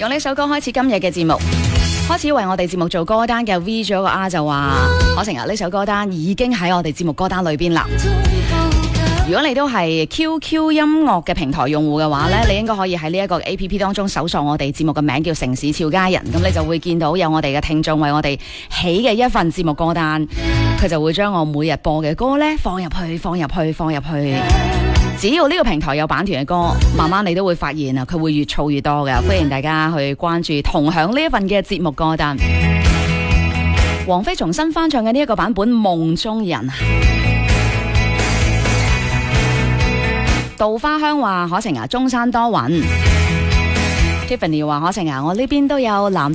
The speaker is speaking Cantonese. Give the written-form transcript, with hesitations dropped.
用呢首歌開始今日嘅節目，開始為我哋節目做歌單嘅 V 咗個 R 就話，可成日呢首歌單已經喺我哋節目歌單裏邊啦。如果你都係 QQ 音樂嘅平台用戶嘅話呢，你應該可以喺呢一個 APP 當中搜索我哋節目嘅名叫城市俏佳人，咁你就會見到有我哋嘅聽眾為我哋起嘅一份節目歌單，佢就會將我每日播嘅歌呢放入去。只要呢個平台有版權嘅歌，慢慢你都會發現啊，佢會越儲越多㗎。歡迎大家去關注同享呢一份嘅節目歌單。王菲重新翻唱嘅呢一個版本《夢中人》。稻花香話可晴啊，中山多雲。Tiffany 話可晴啊，我呢邊都有藍